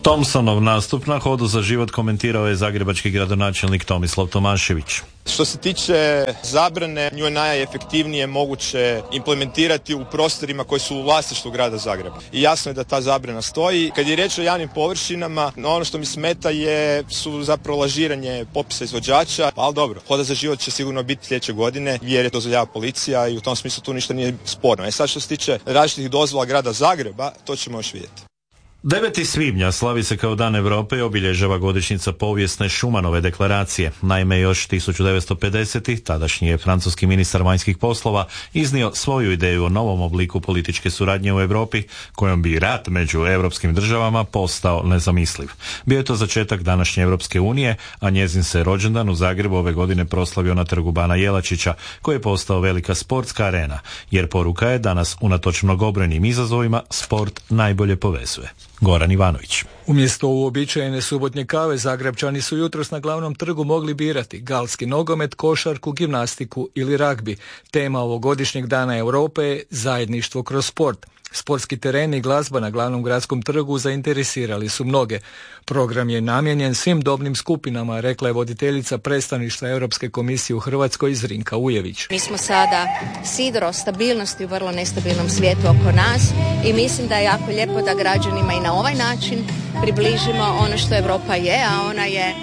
Thompsonov nastup na Hodu za život komentirao je zagrebački gradonačelnik Tomislav Tomašević. Što se tiče zabrane, nju je najefektivnije moguće implementirati u prostorima koji su u vlasništvu grada Zagreba. I jasno je da ta zabrana stoji. Kad je riječ o javnim površinama, ono što mi smeta su zapravo lažiranje popisa izvođača, ali dobro, Hoda za život će sigurno biti sljedeće godine jer je to dozvoljava policija i u tom smislu tu ništa nije sporno. Sad što se tiče različitih dozvola grada Zagreba, to ćemo još vidjeti. 9. svibnja slavi se kao Dan Europe i obilježava godišnjica povijesne Schumanove deklaracije. Naime, još 1950. tadašnji je francuski ministar vanjskih poslova iznio svoju ideju o novom obliku političke suradnje u Europi, kojom bi rat među europskim državama postao nezamisliv. Bio je to začetak današnje Europske unije, a njezin se rođendan u Zagrebu ove godine proslavio na trgu Bana Jelačića, koji je postao velika sportska arena, jer poruka je danas unatoč mnogobrojnim izazovima sport najbolje povezuje. Goran Ivanović. Umjesto uobičajene subotnje kave, Zagrebčani su jutros na glavnom trgu mogli birati galski nogomet, košarku, gimnastiku ili ragbi. Tema ovogodišnjeg Dana Europe je zajedništvo kroz sport. Sportski tereni i glazba na glavnom gradskom trgu zainteresirali su mnoge. Program je namijenjen svim dobnim skupinama, rekla je voditeljica predstavništva Europske komisije u Hrvatskoj Zrinka Ujević. Mi smo sada sidro stabilnosti u vrlo nestabilnom svijetu oko nas i mislim da je jako lijepo da građanima i na ovaj način približimo ono što Europa je, a ona je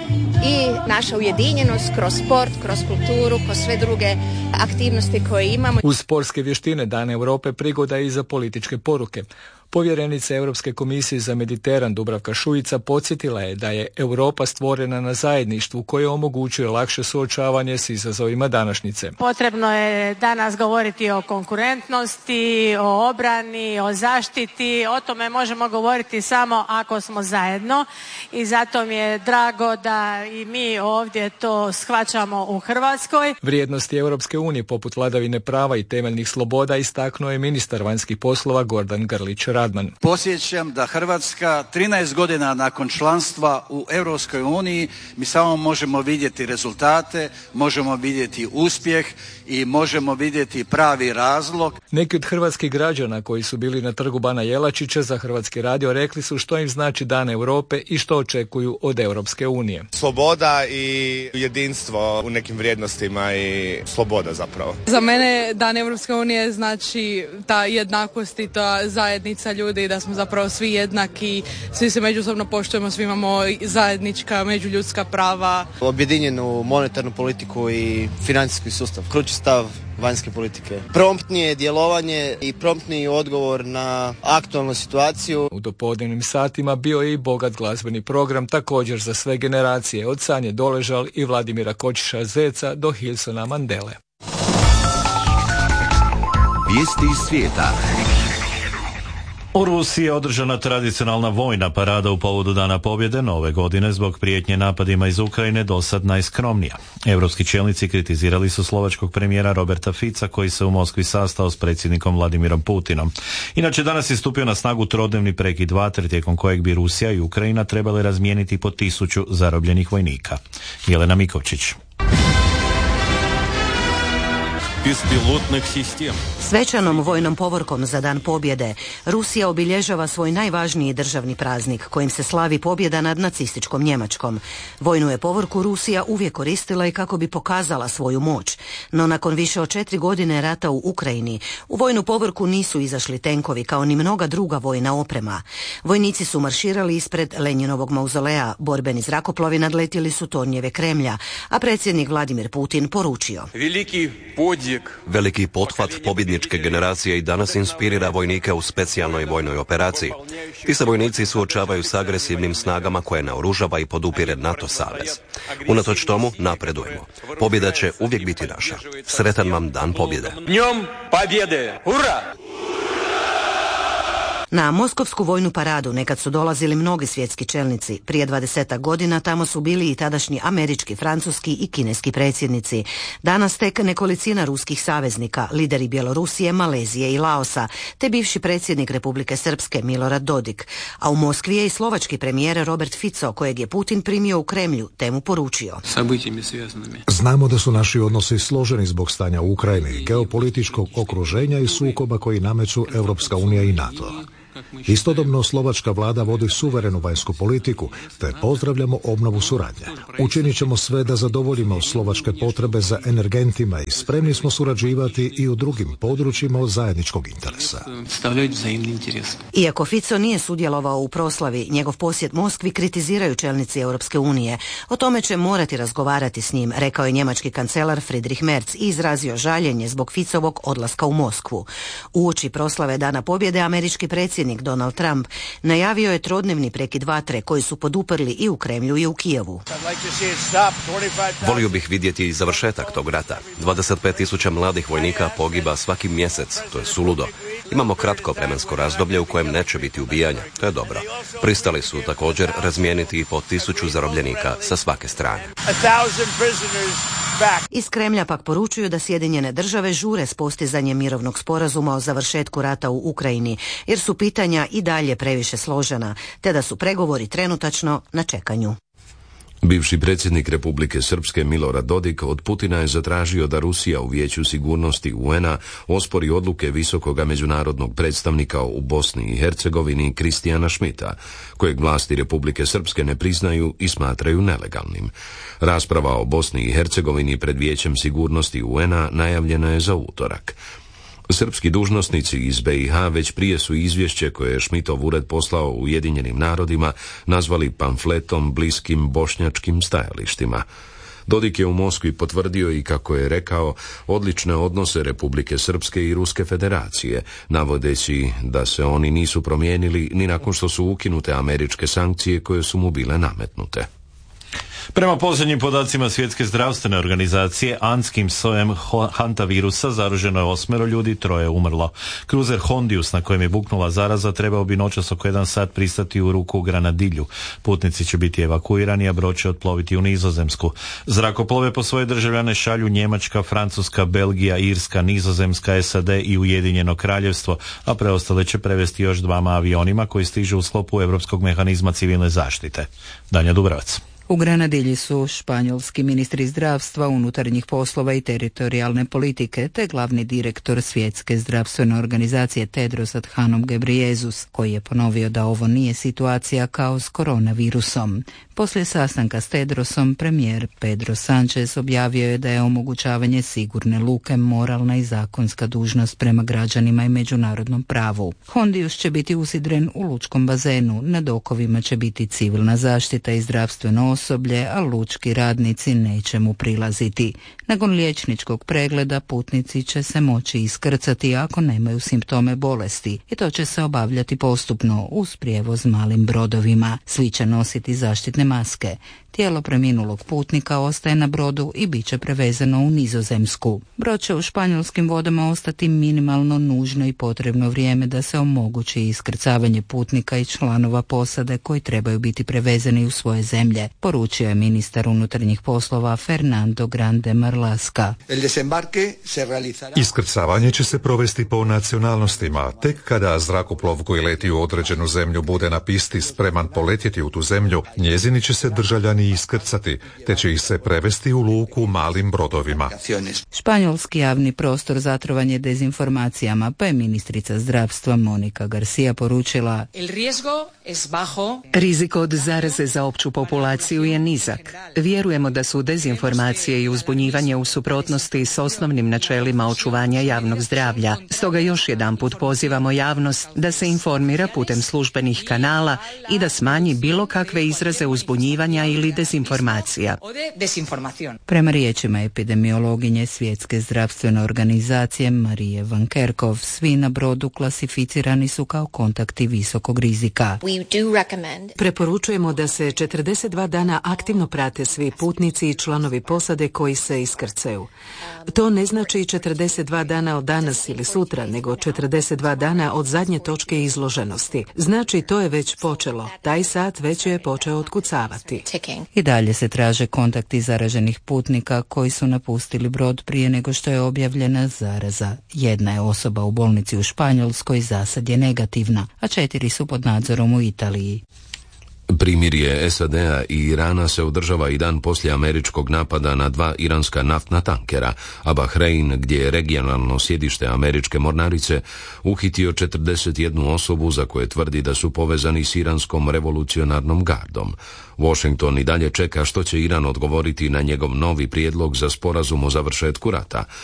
i naša ujedinjenost kroz sport, kroz kulturu, kroz sve druge aktivnosti koje imamo. Uz sportske vještine Dan Europe prigoda je i za političke poruke. Povjerenica Europske komisije za Mediteran Dubravka Šuica podsjetila je da je Europa stvorena na zajedništvu koje omogućuje lakše suočavanje s izazovima današnjice. Potrebno je danas govoriti o konkurentnosti, o obrani, o zaštiti. O tome možemo govoriti samo ako smo zajedno i zato mi je drago da i mi ovdje to shvaćamo u Hrvatskoj. Vrijednosti Europske unije poput vladavine prava i temeljnih sloboda istaknuo je ministar vanjskih poslova Gordan Grlić Radman. Podsjećam da Hrvatska 13 godina nakon članstva u Europskoj uniji mi samo možemo vidjeti rezultate, možemo vidjeti uspjeh i možemo vidjeti pravi razlog. Neki od hrvatskih građana koji su bili na trgu Bana Jelačića za Hrvatski radio rekli su što im znači Dan Europe i što očekuju od Europske unije. Sloboda i jedinstvo u nekim vrijednostima i sloboda zapravo. Za mene Dan Europske unije znači ta jednakost i ta zajednica ljudi, da smo zapravo svi jednaki, svi se međusobno poštujemo, svi imamo zajednička međuljudska prava. Objedinjenu monetarnu politiku i financijski sustav, krući stav vanjske politike. Promptnije djelovanje i promptniji odgovor na aktualnu situaciju. U dopodnevnim satima bio je i bogat glazbeni program, također za sve generacije, od Sanje Doležal i Vladimira Kočiša Zeca do Hilsona Mandele. Vijesti iz svijeta. U Rusiji je održana tradicionalna vojna parada u povodu Dana pobjede, no ove godine zbog prijetnje napadima iz Ukrajine dosad najskromnija. Europski čelnici kritizirali su slovačkog premijera Roberta Fica koji se u Moskvi sastao s predsjednikom Vladimirom Putinom. Inače, danas je stupio na snagu trodnevni prekid vatre tijekom kojeg bi Rusija i Ukrajina trebale razmijeniti po 1000 zarobljenih vojnika. Jelena Mikovčić. Svečanom vojnom povorkom za Dan pobjede Rusija obilježava svoj najvažniji državni praznik kojim se slavi pobjeda nad nacističkom Njemačkom. Vojnu je povorku Rusija uvijek koristila i kako bi pokazala svoju moć. No nakon više od 4 godine rata u Ukrajini u vojnu povorku nisu izašli tenkovi kao ni mnoga druga vojna oprema. Vojnici su marširali ispred Lenjinovog mauzolea, borbeni zrakoplovi nadletjeli su tornjeve Kremlja, a predsjednik Vladimir Putin poručio: Veliki pothvat pobjedničke generacije i danas inspirira vojnike u specijalnoj vojnoj operaciji. Ti se vojnici suočavaju s agresivnim snagama koje naoružava i podupire NATO savez. Unatoč tomu napredujemo. Pobjeda će uvijek biti naša. Sretan vam Dan pobjede. Dnjom pobjede! Hurra! Na Moskovsku vojnu paradu nekad su dolazili mnogi svjetski čelnici. Prije 20 godina tamo su bili i tadašnji američki, francuski i kineski predsjednici. Danas tek nekolicina ruskih saveznika, lideri Bjelorusije, Malezije i Laosa, te bivši predsjednik Republike Srpske Milorad Dodik. A u Moskvi je i slovački premijer Robert Fico, kojeg je Putin primio u Kremlju, te mu poručio: Znamo da su naši odnosi složeni zbog stanja u Ukrajini, geopolitičkog okruženja i sukoba koji nameću Europska unija i NATO. Istodobno slovačka vlada vodi suverenu vanjsku politiku, te pozdravljamo obnovu suradnje. Učinit ćemo sve da zadovoljimo slovačke potrebe za energentima i spremni smo surađivati i u drugim područjima od zajedničkog interesa. Iako Fico nije sudjelovao u proslavi, njegov posjet Moskvi kritiziraju čelnici Europske unije. O tome će morati razgovarati s njim, rekao je njemački kancelar Friedrich Merz i izrazio žaljenje zbog Ficovog odlaska u Moskvu. Uoči proslave Dana pobjede američki predsjednik Donald Trump najavio je trodnevni prekid vatre koji su poduprli i u Kremlju i u Kijevu. Volio bih vidjeti i završetak tog rata. 25.000 mladih vojnika pogiba svaki mjesec, to je suludo. Imamo kratko vremensko razdoblje u kojem neće biti ubijanja, to je dobro. Pristali su također razmijeniti i po 1000 zarobljenika sa svake strane. Iz Kremlja pak poručuju da Sjedinjene države žure s postizanjem mirovnog sporazuma o završetku rata u Ukrajini, jer su pitanja i dalje previše složena, te da su pregovori trenutačno na čekanju. Bivši predsjednik Republike Srpske Milorad Dodik od Putina je zatražio da Rusija u Vijeću sigurnosti UN-a ospori odluke visokoga međunarodnog predstavnika u Bosni i Hercegovini Kristijana Šmita, kojeg vlasti Republike Srpske ne priznaju i smatraju nelegalnim. Rasprava o Bosni i Hercegovini pred Vijećem sigurnosti UN-a najavljena je za utorak. Srpski dužnosnici iz BiH već prije su izvješće koje je Šmitov ured poslao Ujedinjenim narodima nazvali pamfletom bliskim bošnjačkim stajalištima. Dodik je u Moskvi potvrdio i, kako je rekao, odlične odnose Republike Srpske i Ruske federacije, navodeći da se oni nisu promijenili ni nakon što su ukinute američke sankcije koje su mu bile nametnute. Prema posljednjim podacima Svjetske zdravstvene organizacije, andskim sojem hantavirusa zaraženo je 8 ljudi, 3 umrlo. Kruzer Hondius na kojem je buknula zaraza trebao bi noćas oko 1 sat pristati u Ruku u Granadilju. Putnici će biti evakuirani, a brod će otploviti u Nizozemsku. Zrakoplove po svoje državljane šalju Njemačka, Francuska, Belgija, Irska, Nizozemska, SAD i Ujedinjeno Kraljevstvo, a preostale će prevesti još 2 avionima koji stižu u sklopu Europskog mehanizma civilne zaštite. Danja Dubravac. U Granadilji su španjolski ministri zdravstva, unutarnjih poslova i teritorijalne politike, te glavni direktor Svjetske zdravstvene organizacije Tedros Adhanom Ghebreyesus, koji je ponovio da ovo nije situacija kao s koronavirusom. Poslije sastanka s Tedrosom, premijer Pedro Sanchez objavio je da je omogućavanje sigurne luke moralna i zakonska dužnost prema građanima i međunarodnom pravu. Hondius će biti usidren u lučkom bazenu, na dokovima će biti civilna zaštita i zdravstveno osoblje, a lučki radnici neće mu prilaziti. Nakon liječničkog pregleda putnici će se moći iskrcati ako nemaju simptome bolesti i to će se obavljati postupno uz prijevoz malim brodovima. Svi će nositi zaštitne maske. Tijelo preminulog putnika ostaje na brodu i bit će prevezeno u Nizozemsku. Brod će u španjolskim vodama ostati minimalno nužno i potrebno vrijeme da se omogući iskrcavanje putnika i članova posade koji trebaju biti prevezeni u svoje zemlje, poručio je ministar unutarnjih poslova Fernando Grande Marlaska. Iskrcavanje će se provesti po nacionalnostima. Tek kada zrakoplov koji leti u određenu zemlju bude na pisti spreman poletjeti u tu zemlju, njezini će se državljani iskrcati, te će ih se prevesti u luku malim brodovima. Španjolski javni prostor zatrovan je dezinformacijama, pa je ministrica zdravstva Monika Garcia poručila: Rizik od zaraze za opću populaciju je nizak. Vjerujemo da su dezinformacije i uzbunjivanje u suprotnosti s osnovnim načelima očuvanja javnog zdravlja. Stoga još jedanput pozivamo javnost da se informira putem službenih kanala i da smanji bilo kakve izraze uzbunjivanja ili dezinformacija. Prema riječima epidemiologinje Svjetske zdravstvene organizacije Marije Van Kerkov, svi na brodu klasificirani su kao kontakti visokog rizika. Preporučujemo da se 42 dana aktivno prate svi putnici i članovi posade koji se iskrcaju. To ne znači 42 dana od danas ili sutra, nego 42 dana od zadnje točke izloženosti. Znači, to je već počelo. Taj sat već je počeo otkucavati. I dalje se traže kontakti zaraženih putnika koji su napustili brod prije nego što je objavljena zaraza. Jedna je osoba u bolnici u Španjolskoj, za sad je negativna, a 4 su pod nadzorom u Italiji. Primirje SAD-a i Irana se održava i dan poslije američkog napada na 2 iranska naftna tankera, a Bahrein, gdje je regionalno sjedište američke mornarice, uhitio 41 osobu za koje tvrdi da su povezani s iranskom revolucionarnom gardom. Washington i dalje čeka što će Iran odgovoriti na njegov novi prijedlog za sporazum o završetku rata,